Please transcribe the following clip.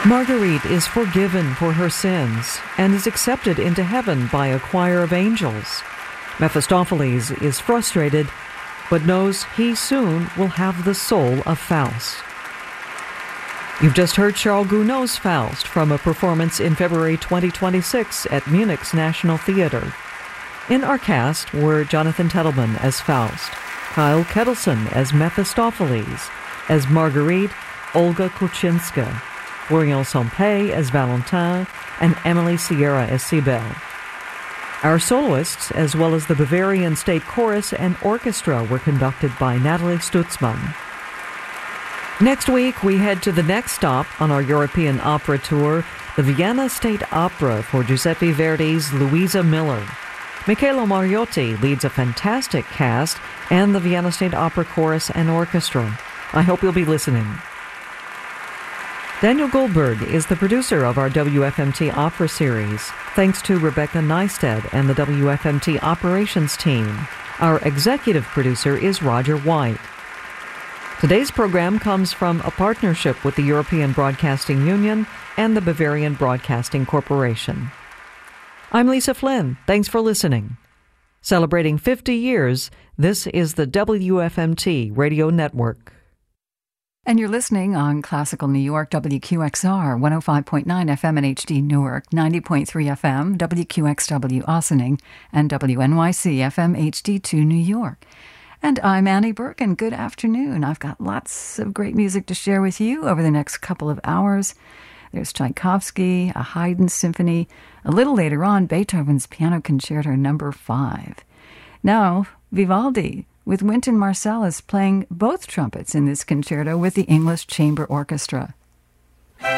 Marguerite is forgiven for her sins and is accepted into heaven by a choir of angels. Mephistopheles is frustrated, but knows he soon will have the soul of Faust. You've just heard Charles Gounod's Faust from a performance in February 2026 at Munich's National Theatre. In our cast were Jonathan Tettleman as Faust, Kyle Kettleson as Mephistopheles, as Marguerite, Olga Kuczynska, Florian Sampé as Valentin, and Emily Sierra as Cybele. Our soloists, as well as the Bavarian State Chorus and Orchestra, were conducted by Natalie Stutzman. Next week, we head to the next stop on our European opera tour, the Vienna State Opera for Giuseppe Verdi's Luisa Miller. Michele Mariotti leads a fantastic cast and the Vienna State Opera Chorus and Orchestra. I hope you'll be listening. Daniel Goldberg is the producer of our WFMT Opera series. Thanks to Rebecca Neisted and the WFMT operations team. Our executive producer is Roger White. Today's program comes from a partnership with the European Broadcasting Union and the Bavarian Broadcasting Corporation. I'm Lisa Flynn. Thanks for listening. Celebrating 50 years, this is the WFMT Radio Network. And you're listening on Classical New York, WQXR, 105.9 FM in HD Newark, 90.3 FM, WQXW Ossining, and WNYC FM HD2 New York. And I'm Annie Burke, and good afternoon. I've got lots of great music to share with you over the next couple of hours. There's Tchaikovsky, a Haydn symphony, a little later on, Beethoven's Piano Concerto No. 5. Now, Vivaldi, with Wynton Marsalis playing both trumpets in this concerto with the English Chamber Orchestra.